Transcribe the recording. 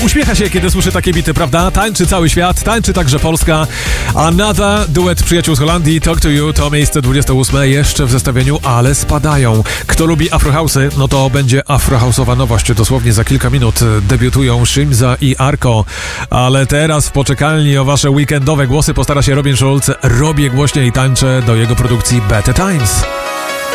Uśmiecha się, kiedy słyszy takie bity, prawda? Tańczy cały świat, tańczy także Polska. Another, duet przyjaciół z Holandii, Talk to You, to miejsce 28 jeszcze w zestawieniu, ale spadają. Kto lubi afrohouse'y, no to będzie afrohouse'owa nowość. Dosłownie za kilka minut debiutują Shimza i Arko. Ale teraz w poczekalni o wasze weekendowe głosy postara się Robin Schulz. Robię głośniej i tańczę do jego produkcji Better Times.